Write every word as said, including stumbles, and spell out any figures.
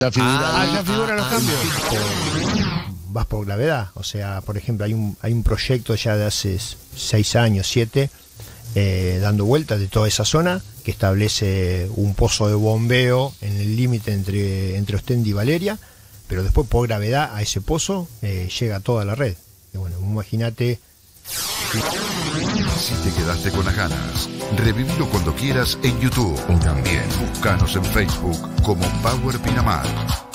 La figura. Ah, Ah, ya figuran los ah, cambios. ah. Vas por gravedad, o sea, por ejemplo, hay un hay un proyecto ya de hace seis años, siete, eh, dando vueltas de toda esa zona, que establece un pozo de bombeo en el límite entre, entre Ostende y Valeria, pero después por gravedad a ese pozo eh, llega toda la red. Y bueno, imagínate. Si te quedaste con las ganas, revivilo cuando quieras en YouTube. O también búscanos en Facebook como Power Pinamar.